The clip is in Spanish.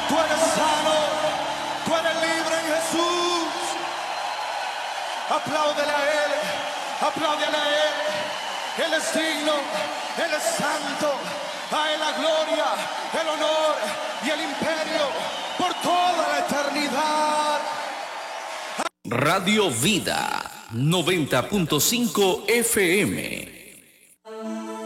Tú eres sano, tú eres libre en Jesús. Apláudele a Él, apláudele a Él. Él es digno, Él es santo. A Él la gloria, el honor y el imperio por toda la eternidad. Radio Vida 90.5 FM.